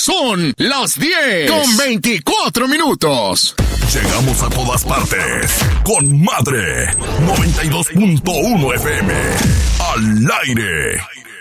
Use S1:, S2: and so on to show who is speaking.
S1: Son las 10:24.
S2: Llegamos a todas partes con Madre 92.1 FM. Al aire.